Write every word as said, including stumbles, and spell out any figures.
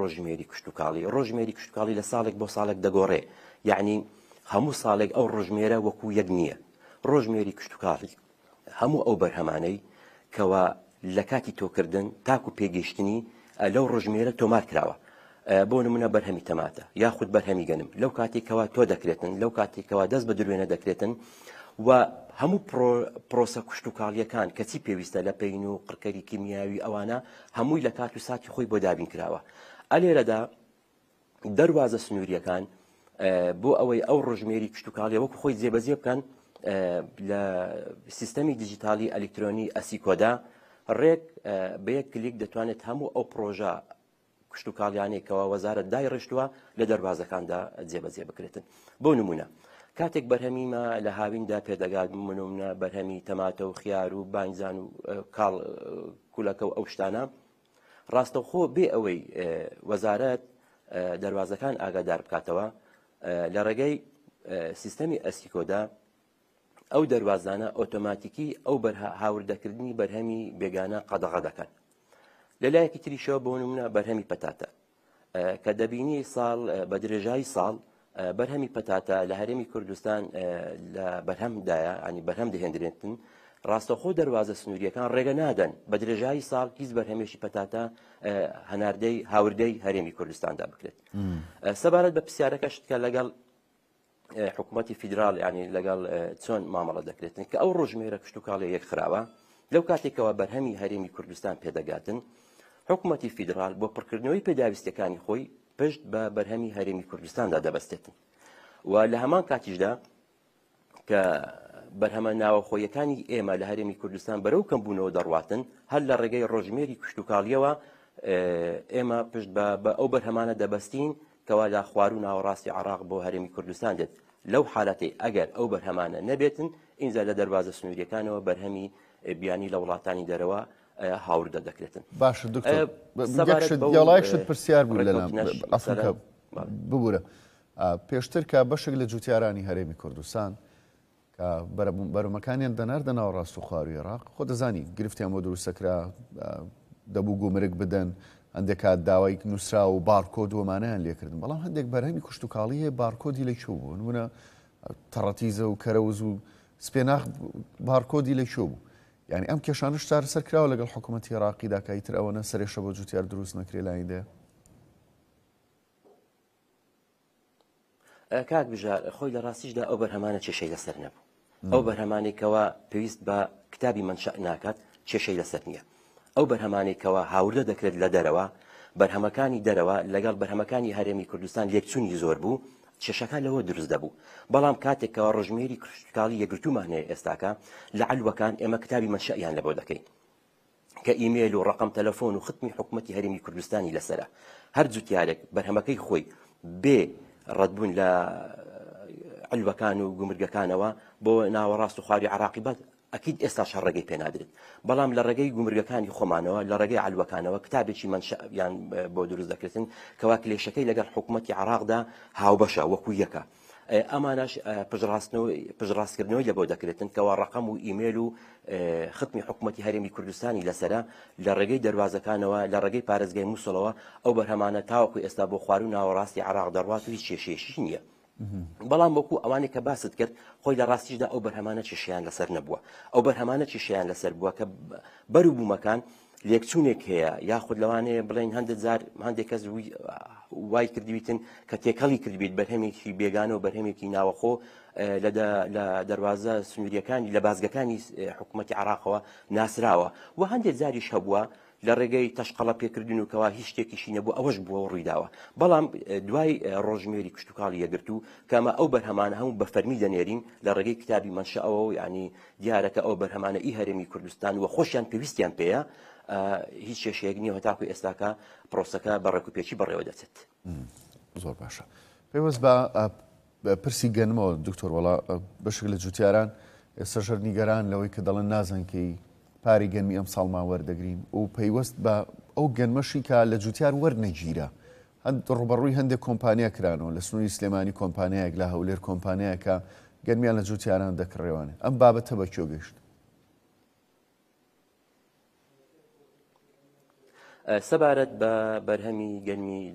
ڕۆژمێری کشتتوکاڵی ڕۆژمێری کشتتوکاڵی لە ساڵێک بۆ ساڵێک دەگۆڕێ یعنی هەموو ساڵێک ئەو ڕۆژمێرە وەکو یەک نییە ڕۆژمێری کشتتوکاڵی هەموو ئەو بەرهەمانەی کەوا لە کاتی تۆکردن تاکو پێگەشتنی لەو ڕۆژمێرە تۆمار کراوە بۆ نمونە بەرهەمی تەماتە یاخود بەرهەمی گەنم لەو کاتێکەوە تۆ دەکرێتن لەو کاتێکەوە دەست بە دروێنە دەکرێتن و هەموو پرۆسە کشتتوکاڵیەکان کەچی پێویستە لە پێین و قڕکەری کیمیاوی ئەوانە هەمووی لە کات و ساتی خۆی بۆ دابین کراوە ئەلێرەدا دەواازە سنووریەکان بۆ ئەوەی ئەو ڕۆژمێری کشتتوکاڵی وەکو خۆی جێبەجێ بکەن لە سیستەمی دیجیتالی ئەلکترۆنی ئەسیکۆدا ڕێک بە یەک کلیک دەتوانێت هەموو ئەو پرۆژە کشتتوکاڵیانێکەوە وەزارەت دای ڕشتووە لە دەربازەکاندا جێبەجێ بکرێتن بۆ نمونە کاتێک بەرهەمیمە لە هاویندا پێدەگات منە بەرهەمی تەماتە و خیار و بانگزان و کاڵ کولەکە و ئەو شتانە ڕاستەوخۆ بێ ئەوەی وەزارەت دەواازەکان ئاگادار بکاتەوە لە ڕێگەی سیستەمی ئەسیکۆدا ئەو دەواازانە ئۆتۆماتیکی ئەو هاوردەکردنی بەرهەمی بێگانە قەدەغە دەکەن لەلایەکی تریشەوە بۆ نمونە بەرهەمی پەتاتە کە دەبینی ساڵ بە درێژایی ساڵ بەرهەمی پەتاتە لە هەرێمی کوردستان لە بەرهەمدایە ئەنی بەرهەم دەهێنرێتن ڕاستەخۆ دەواازە سنووریەکان ڕێگە نادەن بە درێژایی ساڵ هیچ بەرهەمێشی پەتاتە هەناردەی هاوردەی هەرێمی کوردستاندا بکرێت سەبارەت بە پرسیارەکە شتکە لەگەڵ حکوومەتی فیدرال ینی لەگەڵ چۆن مامەڵە دەکرێتن کە ئەو ڕۆژمێرە کشتتوکاڵی یەک خراوە لەو کاتێکەوە بەرهەمی هەرێمی کوردستان پێدەگاتن حکوومەتی فیدرال بۆ پڕکردنەوەی پێداویستەکانی خۆی پشت بە بەرهەمی هەرێمی کوردستاندا دەبەستێتن و لە هەمان کاتیشدا کە بەرهەمە ناوەخۆیەکانی ئێمە لە هەرێمی کوردستان بەرەو کەمبوونەوە دەڕواتن هەر لە ڕێگەی ڕۆژمێری کشتتوکاڵیەوە ئێمە پشت بە ئەو بەرهەمانە دەبەستین کەوا لا خوار و ناوەڕاستی عراق بۆ هەرێمی کوردستان دێت لەو حالەتی ئەگەر ئەو بەرهەمانە نەبێتن ئینجا لە دەواازە سنووریەکانەوە بەرهەمی بیانی لە وڵاتانی دەرەوە هاوردە دەکرێتن باشە دکتۆر پرسیار بوو لەلام ئەفریقا ببوورە پێشتر کە بەشێک لە جوتیارانی هەرێمی کوردستان کە بەرەمەکانیان دەناردە ناوەڕاست و خواروی عێراق خۆ دەزانی گرفتیان بۆ دروستەکرا دەبوو گومرگ بدەن هەندێک کات داوای نووسرا و بارکۆد ومانەیان لێکردن بەڵام هەندێک بەرهەمی کشتتوکاڵی هەیە بارکۆدی لەکوێ بوو نمونە تەڕەتیزە و کەرەوز و سپێناخ بارکۆدی لەکوێ بوو یعنی ئەم کێشانش چارەسەر کراوە لەگەڵ حکوومەتی عێراقیدا کە ئیتر ئەوەنە سەرێشە بۆ جوتیار دروست نەکرێ لایندێ کاک بژار خۆی لە ڕاستیشدا ئەو بەرهەمانە کێشەی لەسەر نەبوو ئەو بەرهەمانێکەوە پێویست بە کتابی منشأ ناکات کێشەی لەسەر نییە ئەو بەرهەمانێکەوە هاوردە دەکرێت لە دەرەوە بەرهەمەکانی دەرەوە لەگەڵ بەرهەمەکانی هەرێمی کوردستان لێکچوونی زۆر بوو کێشەکە لەوە دروست دەبوو بەڵام کاتێکەوە ڕۆژمێری کشتتوکاڵی یەکگرتوومانەیە ئێستاکە لە عەلوەکان ئێمە کتابی منشەیان لەبۆ دەکەین کە ئیمێل و ڕقم تەلەفۆن و ختمی حکوومەتی هەرێمی کوردستانی لەسەرە هەر جوتیارێک بەرهەمەکەی خۆی بێ ڕەتبوون لە عەلوەکان و گومرگەکانەوە بۆ ناوەڕاست و خواروی عێراقی بەد ئەکید ئێستا شەڕێگەی پێنادرێت بەڵام لە ڕێگەی گومرگەکانی خۆمانەوە لە ڕێگەی عەلوەکانەوە کتابێکی منشەیان بۆ دروست دەکرێتن کەوا کلێشەکەی لەگەڵ حکوومەتی عێراقدا هاوبەشە وەکو یەکە ئەمانەش پژڕاستکردنەوەی لەبۆ دەکرێتن کەوا ڕقم و ئیمێل و ختمی حکوومەتی هەرێمی کوردستانی لەسرە لە ڕێگەی دەواازەکانەوە لە ڕێگەی پارێزگای مووسڵەوە ئەو بەرهەمانە تاوەکو ئێستا بۆ خوار و ناوەڕاستی عێراق دەڕوات و هیچ کێشەیەکی نییە بەڵام وەکو ئەوانێک کە باست کرد خۆی لە ڕاستیشدا ئەو بەرهەمانە کێشەیان لەسەر نەبووە ئەو بەرهەمانە کێشەیان لەسەر بووە کە بەروبوومەکان لێکچوونێک هەیە یاخود لەوانەیە بڵێن هەندێک جار هەندێک کەس وای کردویتن کە تێکەڵی کردبیت بەرهەمێکی بێگانە و بەرهەمێکی ناوەخۆ لە دەواازە سنووریەکانی لە بازگەکانی حکوومەتی عێراقەوە ناسراوە و هەندێک جاریش هەبووە لە ڕێگەی تەشقەڵە پێکردن و کەوا هیچ شتێکیشی نەبوو ئەوەش بووە ڕوویداوە بەڵام دوای ڕۆژمێری کشتتوکاڵی یەگرتو کەمە ئەو بەرهەمانە هەموو بە فەرمی دەنێرین لە ڕێگەی کتابی منشەوە و ینی دیارەکە ئەو بەرهەمانە ئی هەرێمی کوردستان وە خۆشیان پێویستیان پێەیە هیچ کێشەیەک نییە هەتاکوی ئێستاکە پرۆسەکە بەڕێکوپێکی بەڕێوە دەچێت زۆر باشە پێوەست بە پرسی گەنمەوە دکتۆر وەڵا بەشێک لە جوتیاران ئێستا ژەر نیگەران لەوەی کە دەڵێن نازانکەی پاری گەنمی ئەم ساڵما وەردەگرین و پەیوەست بە ئەو گەنمەشی کە لە جوتیار وەرنەگیرە ڕوبەڕووی هەندێک کۆمپانیا کرانەوە لە سنووری سلێمانی کۆمپانیایەک لە هەولێر کۆمپانیایەکە گەنمیان لە جوتیاران دەکڕێوانێ ئەم بابەتە بە کێو گەیشت سەبارەت بە بەرهەمی گەنمی